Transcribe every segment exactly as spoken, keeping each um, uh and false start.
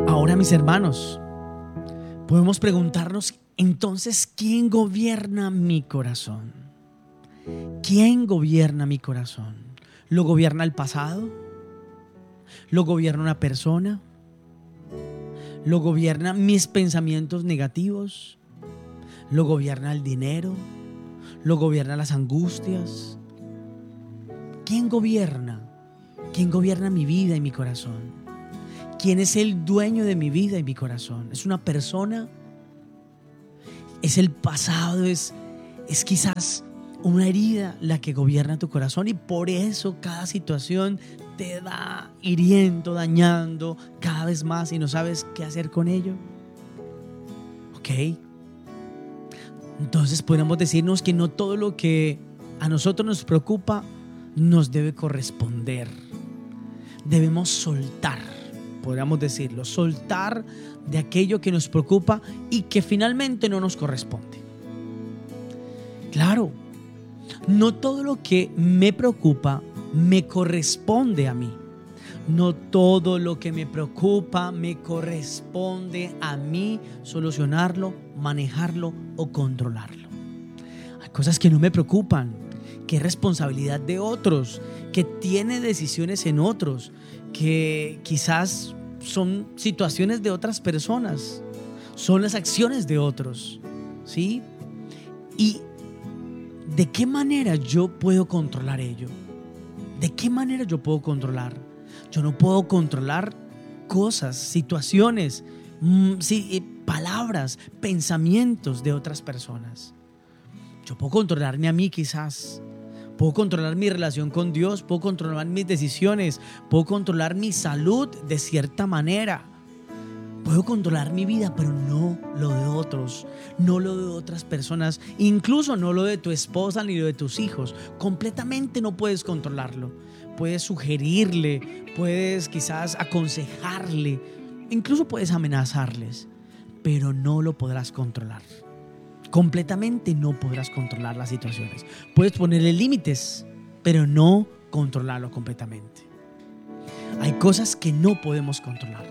Ahora, mis hermanos, podemos preguntarnos entonces, ¿quién gobierna mi corazón? ¿Quién gobierna mi corazón? ¿Lo gobierna el pasado? ¿Lo gobierna una persona? ¿Lo gobiernan mis pensamientos negativos? ¿Lo gobierna el dinero? ¿Lo gobierna las angustias? ¿Quién gobierna? ¿Quién gobierna mi vida y mi corazón? ¿Quién es el dueño de mi vida y mi corazón? ¿Es una persona? ¿Es el pasado? ¿Es, es quizás una herida la que gobierna tu corazón? Y por eso cada situación te va hiriendo, dañando cada vez más y no sabes qué hacer con ello. ¿Ok? Entonces podemos decirnos que no todo lo que a nosotros nos preocupa nos debe corresponder. Debemos soltar, podríamos decirlo, soltar de aquello que nos preocupa y que finalmente no nos corresponde. Claro, no todo lo que me preocupa me corresponde a mí. No todo lo que me preocupa me corresponde a mí solucionarlo, manejarlo o controlarlo. Hay cosas que no me preocupan, que es responsabilidad de otros, que tiene decisiones en otros, que quizás son situaciones de otras personas, son las acciones de otros, ¿sí? ¿Y de qué manera yo puedo controlar ello? ¿De qué manera yo puedo controlar? Yo no puedo controlar cosas, situaciones, mmm, sí, palabras, pensamientos de otras personas. Yo puedo controlarme a mí quizás. Puedo controlar mi relación con Dios, puedo controlar mis decisiones, puedo controlar mi salud de cierta manera. Puedo controlar mi vida, pero no lo de otros, no lo de otras personas, incluso no lo de tu esposa ni lo de tus hijos. Completamente no puedes controlarlo. Puedes sugerirle, puedes quizás aconsejarle, incluso puedes amenazarles, pero no lo podrás controlar. Completamente no podrás controlar las situaciones. Puedes ponerle límites, pero no controlarlo completamente. Hay cosas que no podemos controlar.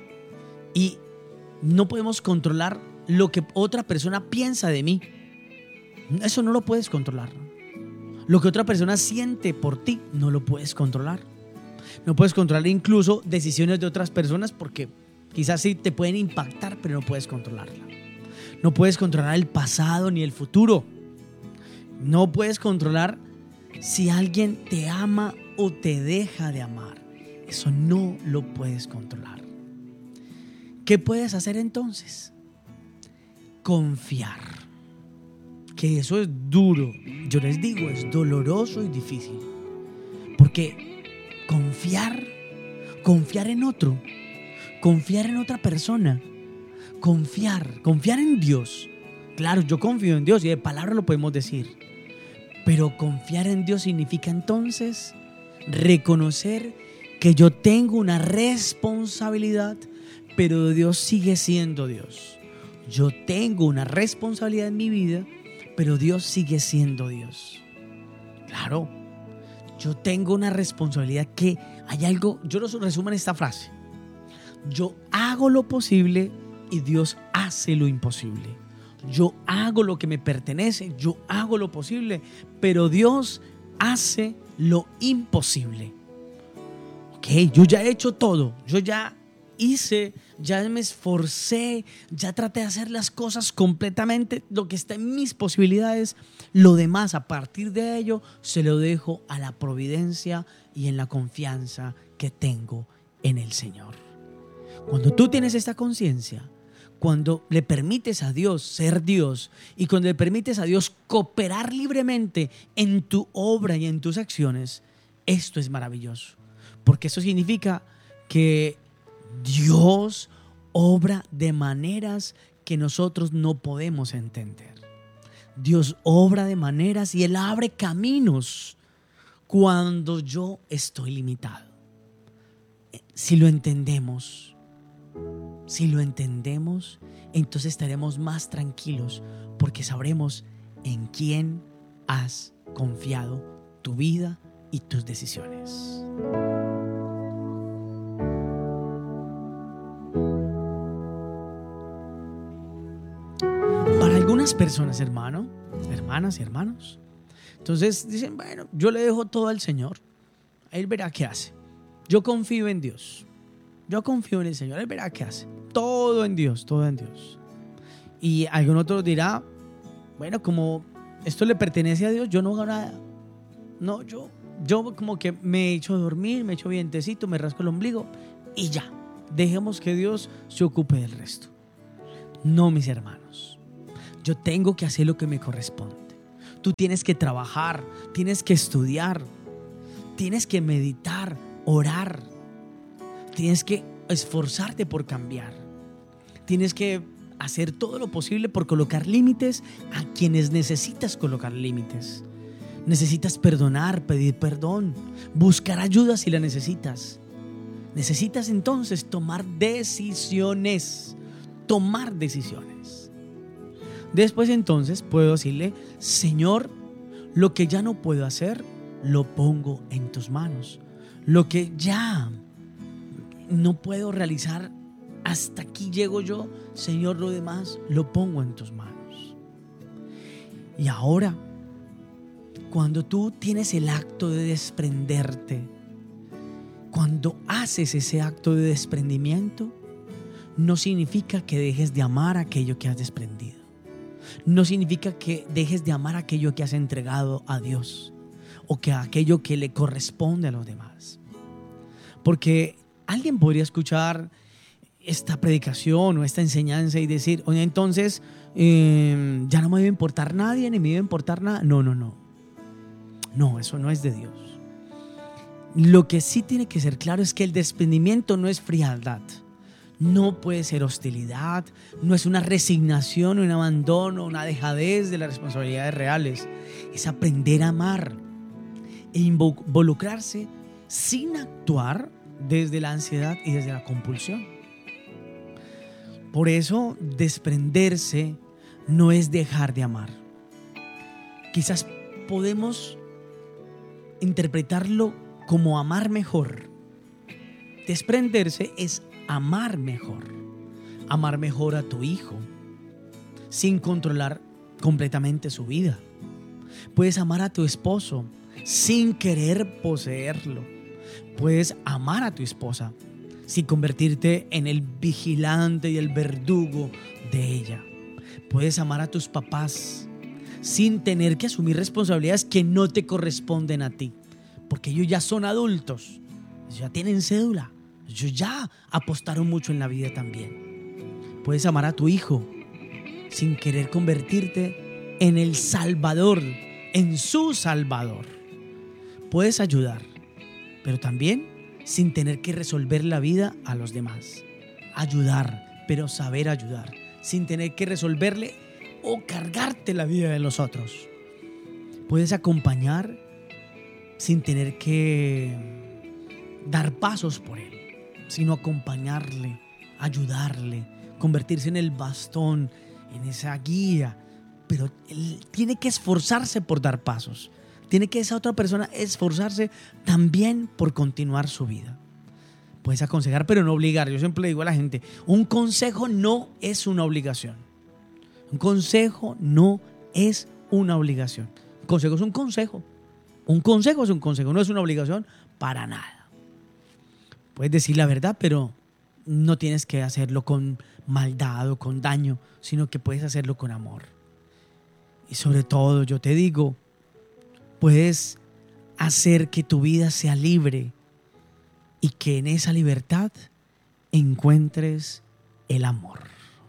Y no podemos controlar lo que otra persona piensa de mí. Eso no lo puedes controlar. Lo que otra persona siente por ti, no lo puedes controlar. No puedes controlar incluso decisiones de otras personas porque quizás sí te pueden impactar, pero no puedes controlarla. No puedes controlar el pasado ni el futuro. No puedes controlar si alguien te ama o te deja de amar. Eso no lo puedes controlar. ¿Qué puedes hacer entonces? Confiar. Que eso es duro. Yo les digo, es doloroso y difícil. Porque confiar, confiar en otro, confiar en otra persona, confiar, confiar en Dios. Claro, yo confío en Dios y de palabra lo podemos decir. Pero confiar en Dios significa entonces reconocer que yo tengo una responsabilidad, pero Dios sigue siendo Dios. Yo tengo una responsabilidad en mi vida, pero Dios sigue siendo Dios. Claro, yo tengo una responsabilidad que hay algo, yo lo resumo en esta frase. Yo hago lo posible y Dios hace lo imposible. Yo hago lo que me pertenece, yo hago lo posible, pero Dios hace lo imposible. Ok, yo ya he hecho todo, yo ya hice, ya me esforcé, ya traté de hacer las cosas completamente, lo que está en mis posibilidades. Lo demás, a partir de ello, se lo dejo a la providencia y en la confianza que tengo en el Señor. Cuando tú tienes esta conciencia, cuando le permites a Dios ser Dios y cuando le permites a Dios cooperar libremente en tu obra y en tus acciones, esto es maravilloso, porque eso significa que Dios obra de maneras que nosotros no podemos entender. Dios obra de maneras y Él abre caminos cuando yo estoy limitado. Si lo entendemos, si lo entendemos, entonces estaremos más tranquilos porque sabremos en quién has confiado tu vida y tus decisiones. más personas, hermano, hermanas y hermanos. Entonces dicen, bueno, yo le dejo todo al Señor. Él verá qué hace. Yo confío en Dios. Yo confío en el Señor. Él verá qué hace. Todo en Dios, todo en Dios. Y algún otro dirá, bueno, como esto le pertenece a Dios, yo no hago nada. No, yo, yo como que me echo a dormir, me echo vientecito, me rasco el ombligo y ya. Dejemos que Dios se ocupe del resto. No, mis hermanos. Yo tengo que hacer lo que me corresponde. Tú tienes que trabajar, tienes que estudiar, tienes que meditar, orar. Tienes que esforzarte por cambiar. Tienes que hacer todo lo posible por colocar límites a quienes necesitas colocar límites. Necesitas perdonar, pedir perdón, buscar ayuda si la necesitas. Necesitas entonces tomar decisiones, tomar decisiones. Después entonces puedo decirle, Señor, lo que ya no puedo hacer, lo pongo en tus manos. Lo que ya no puedo realizar, hasta aquí llego yo, Señor, lo demás lo pongo en tus manos. Y ahora, cuando tú tienes el acto de desprenderte, cuando haces ese acto de desprendimiento, no significa que dejes de amar aquello que has desprendido. No significa que dejes de amar aquello que has entregado a Dios o que aquello que le corresponde a los demás. Porque alguien podría escuchar esta predicación o esta enseñanza y decir, oye, entonces eh, ya no me debe importar nadie, ni me debe importar nada. No, no, no. No, eso no es de Dios. Lo que sí tiene que ser claro es que el desprendimiento no es frialdad. No puede ser hostilidad, no es una resignación, un abandono, una dejadez de las responsabilidades reales. Es aprender a amar e involucrarse sin actuar desde la ansiedad y desde la compulsión. Por eso, desprenderse no es dejar de amar. Quizás podemos interpretarlo como amar mejor. Desprenderse es amar mejor. Amar mejor a tu hijo sin controlar completamente su vida. Puedes amar a tu esposo sin querer poseerlo. Puedes amar a tu esposa sin convertirte en el vigilante y el verdugo de ella. Puedes amar a tus papás sin tener que asumir responsabilidades que no te corresponden a ti, porque ellos ya son adultos, ellos ya tienen cédula, ellos ya apostaron mucho en la vida también. Puedes amar a tu hijo sin querer convertirte en el Salvador, en su Salvador. Puedes ayudar, pero también sin tener que resolver la vida a los demás. Ayudar, pero saber ayudar, sin tener que resolverle o cargarte la vida de los otros. Puedes acompañar sin tener que dar pasos por él, sino acompañarle, ayudarle, convertirse en el bastón, en esa guía. Pero él tiene que esforzarse por dar pasos. Tiene que esa otra persona esforzarse también por continuar su vida. Puedes aconsejar, pero no obligar. Yo siempre le digo a la gente, un consejo no es una obligación. Un consejo no es una obligación. Un consejo es un consejo. Un consejo es un consejo, no es una obligación para nada. Puedes decir la verdad, pero no tienes que hacerlo con maldad o con daño, sino que puedes hacerlo con amor. Y sobre todo, yo te digo, puedes hacer que tu vida sea libre y que en esa libertad encuentres el amor.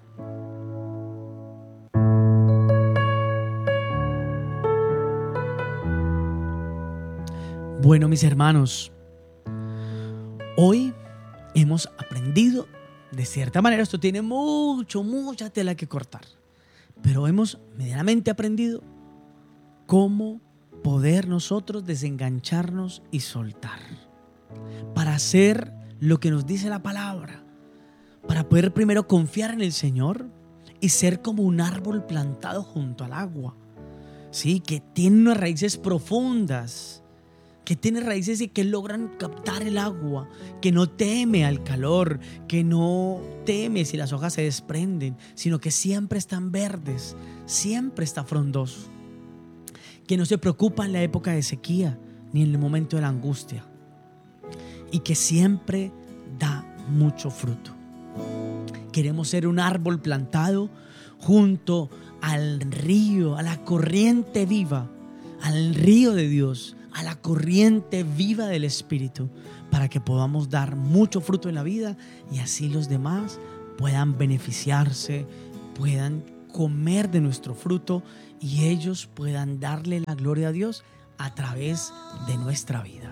Bueno, mis hermanos, hoy hemos aprendido, de cierta manera, esto tiene mucho, mucha tela que cortar, pero hemos medianamente aprendido cómo poder nosotros desengancharnos y soltar para hacer lo que nos dice la palabra, para poder primero confiar en el Señor y ser como un árbol plantado junto al agua, ¿sí? Que tiene unas raíces profundas, que tiene raíces y que logran captar el agua, que no teme al calor, que no teme si las hojas se desprenden, sino que siempre están verdes, siempre está frondoso, que no se preocupa en la época de sequía ni en el momento de la angustia, y que siempre da mucho fruto. Queremos ser un árbol plantado junto al río, a la corriente viva, al río de Dios, a la corriente viva del Espíritu, para que podamos dar mucho fruto en la vida y así los demás puedan beneficiarse, puedan comer de nuestro fruto y ellos puedan darle la gloria a Dios a través de nuestra vida.